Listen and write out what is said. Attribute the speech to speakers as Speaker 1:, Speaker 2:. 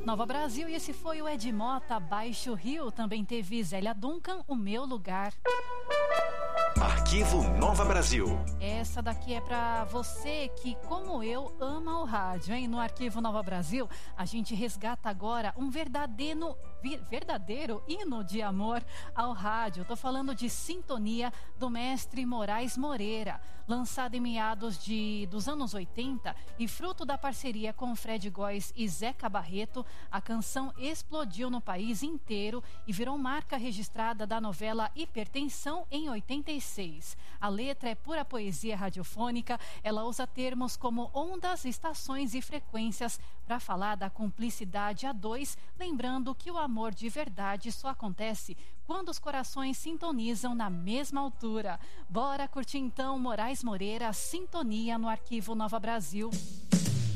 Speaker 1: Nova Brasil, e esse foi o Ed Mota, Baixo Rio. Também teve Zélia Duncan, O Meu Lugar.
Speaker 2: Arquivo Nova Brasil.
Speaker 1: Essa daqui é pra você que, como eu, ama o rádio, hein? No Arquivo Nova Brasil, a gente resgata agora um verdadeiro hino de amor ao rádio. Tô falando de Sintonia, do mestre Moraes Moreira, lançado em meados dos anos 80 e fruto da parceria com Fred Góes e Zeca Barreto. A canção explodiu no país inteiro e virou marca registrada da novela Hipertensão em 86. A letra é pura poesia radiofônica. Ela usa termos como ondas, estações e frequências para falar da cumplicidade a dois, lembrando que o amor de verdade só acontece quando os corações sintonizam na mesma altura. Bora curtir então Moraes Moreira, Sintonia, no Arquivo Nova Brasil.